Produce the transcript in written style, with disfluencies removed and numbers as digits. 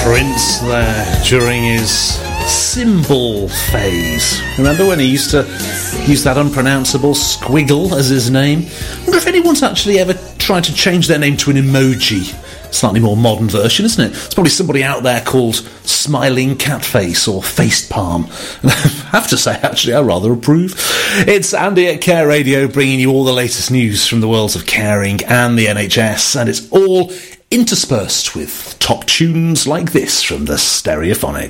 Prince there during his symbol phase. Remember when he used to use that unpronounceable squiggle as his name? I wonder if anyone's actually ever tried to change their name to an emoji. Slightly more modern version, isn't it? It's probably somebody out there called Smiling Catface or Facepalm. I have to say, actually, I rather approve. It's Andy at Care Radio bringing you all the latest news from the worlds of caring and the NHS, and it's all interspersed with top tunes like this from the Stereophonics.